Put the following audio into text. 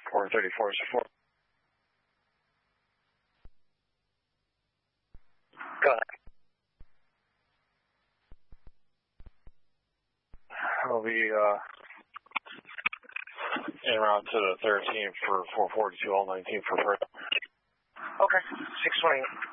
434 is 4. Go ahead. I'll be en route to the 13 for 442, all 19 for first. Okay, 628.